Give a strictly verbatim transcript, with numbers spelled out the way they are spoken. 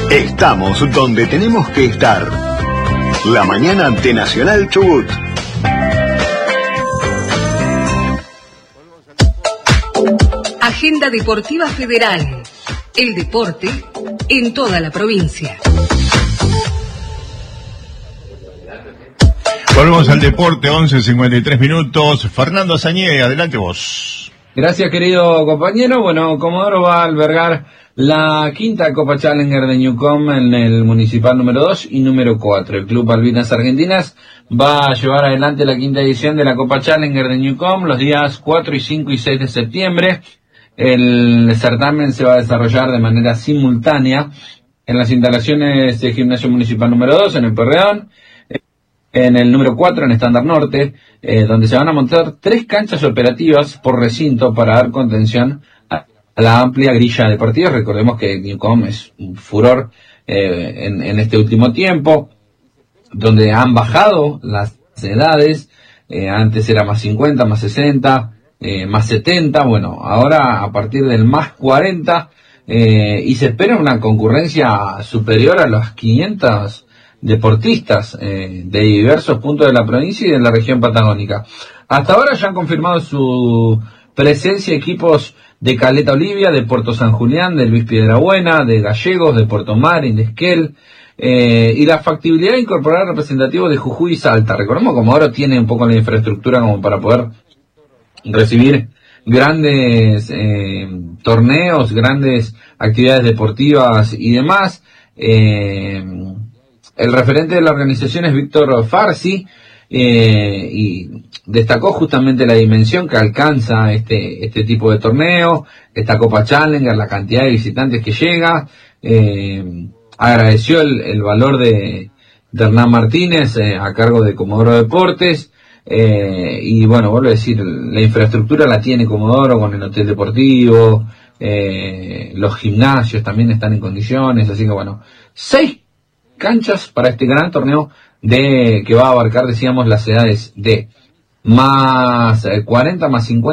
Estamos donde tenemos que estar. La mañana de Nacional Chubut. Agenda Deportiva Federal. El deporte en toda la provincia. Volvemos al deporte, once cincuenta y tres minutos. Fernando Sañé, adelante vos. Gracias, querido compañero. Bueno, Comodoro va a albergar la quinta Copa Challenger de Newcom en el municipal número dos y número cuatro. El Club Malvinas Argentinas va a llevar adelante la quinta edición de la Copa Challenger de Newcom los días cuatro y cinco y seis de septiembre. El certamen se va a desarrollar de manera simultánea en las instalaciones del Gimnasio Municipal número dos en el Perreón, en el número cuatro en Estándar Norte, eh, donde se van a montar tres canchas operativas por recinto para dar contención a la amplia grilla de partidos. Recordemos que Newcom es un furor eh, en, en este último tiempo, donde han bajado las edades. Eh, antes era más cincuenta, más sesenta, eh, más setenta, bueno, ahora a partir del más cuarenta, eh, y se espera una concurrencia superior a los quinientos deportistas eh, de diversos puntos de la provincia y de la región patagónica. Hasta ahora ya han confirmado su presencia equipos de Caleta Olivia, de Puerto San Julián, de Luis Piedrabuena, de Gallegos, de Puerto Marín, de Esquel, eh, y la factibilidad de incorporar representativos de Jujuy y Salta. Recordemos que Comodoro tiene un poco la infraestructura como para poder recibir grandes eh, torneos, grandes actividades deportivas y demás. Eh, El referente de la organización es Víctor Farsi, eh, y destacó justamente la dimensión que alcanza este este tipo de torneo, esta Copa Challenger, la cantidad de visitantes que llega. Eh, agradeció el, el valor de, de Hernán Martínez eh, a cargo de Comodoro Deportes, eh, y bueno, vuelvo a decir, la infraestructura la tiene Comodoro con el hotel deportivo, eh, los gimnasios también están en condiciones, así que bueno, seis canchas para este gran torneo de que va a abarcar, decíamos, las edades de más cuarenta, más cincuenta.